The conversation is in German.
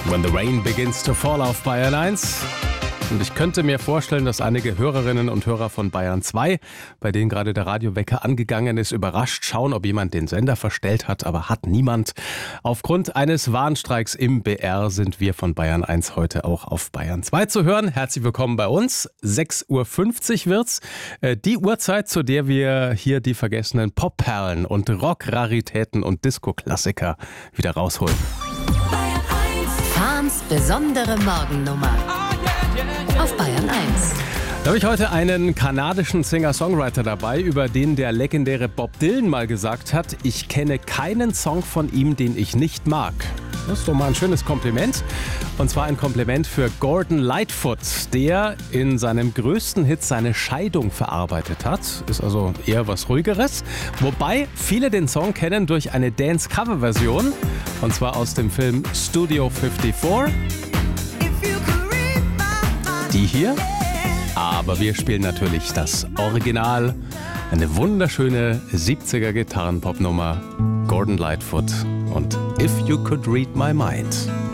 When the Rain Begins to Fall auf Bayern 1. Und ich könnte mir vorstellen, dass einige Hörerinnen und Hörer von Bayern 2, bei denen gerade der Radiowecker angegangen ist, überrascht schauen, ob jemand den Sender verstellt hat, aber hat niemand. Aufgrund eines Warnstreiks im BR sind wir von Bayern 1 heute auch auf Bayern 2 zu hören. Herzlich willkommen bei uns. 6.50 Uhr wird's. Die Uhrzeit, zu der wir hier die vergessenen Popperlen und Rockraritäten und Disco-Klassiker wieder rausholen. Fahns besondere Morgennummer auf Bayern 1. Da habe ich heute einen kanadischen Singer-Songwriter dabei, über den der legendäre Bob Dylan mal gesagt hat, ich kenne keinen Song von ihm, den ich nicht mag. Das ist doch mal ein schönes Kompliment. Und zwar ein Kompliment für Gordon Lightfoot, der in seinem größten Hit seine Scheidung verarbeitet hat. Ist also eher was Ruhigeres. Wobei viele den Song kennen durch eine Dance-Cover-Version. Und zwar aus dem Film Studio 54. Die hier. Aber wir spielen natürlich das Original. Eine wunderschöne 70er Gitarrenpop-Nummer. Gordon Lightfoot und If You Could Read My Mind.